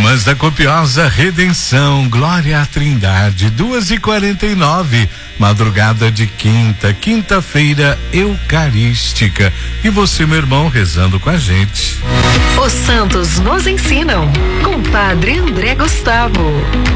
Mas da copiosa redenção, glória à Trindade, 2h49, madrugada de quinta-feira eucarística. E você, meu irmão, rezando com a gente. Os santos nos ensinam, com Padre André Gustavo.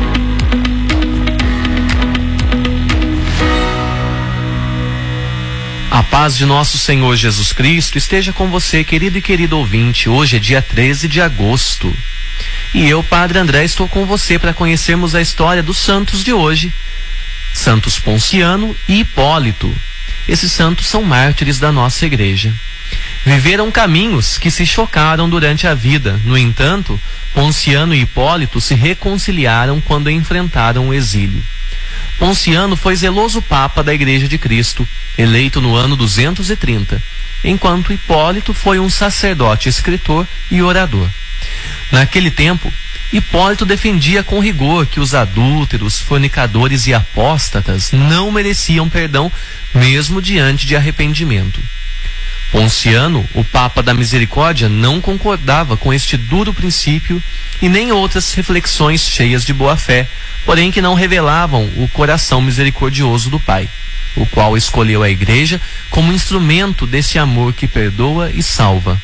A paz de nosso Senhor Jesus Cristo esteja com você, querido e querido ouvinte. Hoje é dia 13 de agosto. E eu, Padre André, estou com você para conhecermos a história dos santos de hoje. Santos Ponciano e Hipólito. Esses santos são mártires da nossa igreja. Viveram caminhos que se chocaram durante a vida. No entanto, Ponciano e Hipólito se reconciliaram quando enfrentaram o exílio. Ponciano foi zeloso Papa da Igreja de Cristo, eleito no ano 230, enquanto Hipólito foi um sacerdote, escritor e orador. Naquele tempo, Hipólito defendia com rigor que os adúlteros, fornicadores e apóstatas não mereciam perdão, mesmo diante de arrependimento. Ponciano, o Papa da Misericórdia, não concordava com este duro princípio e nem outras reflexões cheias de boa-fé, porém que não revelavam o coração misericordioso do Pai, o qual escolheu a Igreja como instrumento desse amor que perdoa e salva.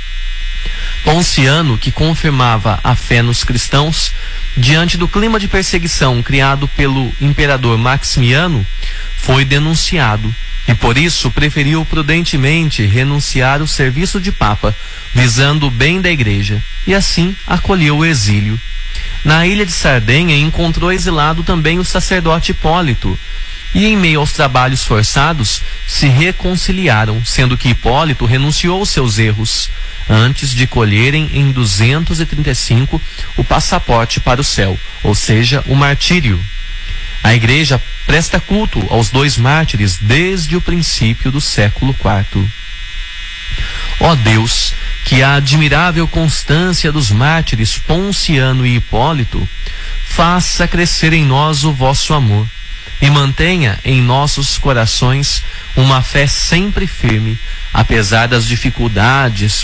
Ponciano, que confirmava a fé nos cristãos, diante do clima de perseguição criado pelo imperador Maximiano, foi denunciado e por isso preferiu prudentemente renunciar ao serviço de Papa, visando o bem da Igreja, e assim acolheu o exílio. Na ilha de Sardenha encontrou exilado também o sacerdote Hipólito, e em meio aos trabalhos forçados se reconciliaram, sendo que Hipólito renunciou aos seus erros, antes de colherem em 235 o passaporte para o céu, ou seja, o martírio. A Igreja presta culto aos dois mártires desde o princípio do século IV. Ó Deus, que a admirável constância dos mártires Ponciano e Hipólito faça crescer em nós o vosso amor e mantenha em nossos corações uma fé sempre firme, apesar das dificuldades,